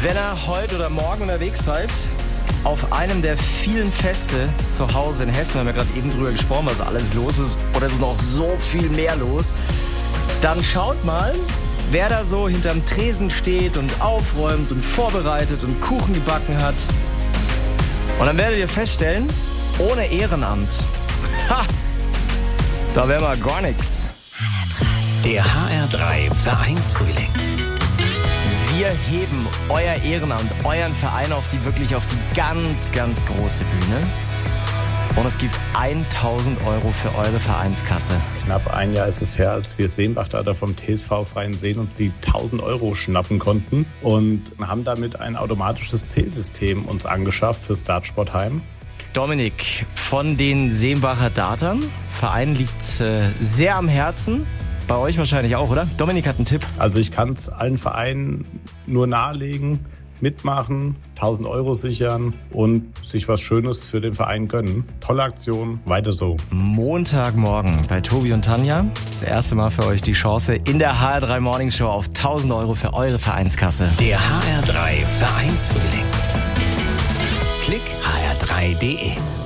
Wenn ihr heute oder morgen unterwegs seid, auf einem der vielen Feste zu Hause in Hessen, wir haben ja gerade eben drüber gesprochen, was alles los ist, oder es ist noch so viel mehr los, dann schaut mal, wer da so hinterm Tresen steht und aufräumt und vorbereitet und Kuchen gebacken hat. Und dann werdet ihr feststellen, ohne Ehrenamt, da wäre mal gar nichts. Der HR3 Vereinsfrühling. Wir heben euer Ehrenamt, euren Verein auf die ganz, ganz große Bühne. Und es gibt 1.000 € für eure Vereinskasse. Knapp ein Jahr ist es her, als wir Seenbachtaler vom TSV Freien Seen uns die 1.000 € schnappen konnten und haben damit ein automatisches Zählsystem uns angeschafft für Dartsportheim. Dominik von den Seembacher Dartern. Verein liegt sehr am Herzen. Bei euch wahrscheinlich auch, oder? Dominik hat einen Tipp. Also ich kann es allen Vereinen nur nahelegen, mitmachen, 1.000 € sichern und sich was Schönes für den Verein gönnen. Tolle Aktion, weiter so. Montagmorgen bei Tobi und Tanja. Das erste Mal für euch die Chance in der HR3 Morning Show auf 1.000 € für eure Vereinskasse. Der HR3 Vereinsfrühling. Klick hr3.de